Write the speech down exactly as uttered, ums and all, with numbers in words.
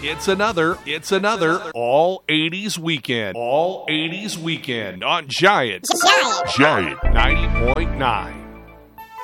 It's another, it's another All eighties Weekend. All eighties Weekend on Giants. Giant. Giant ninety point nine.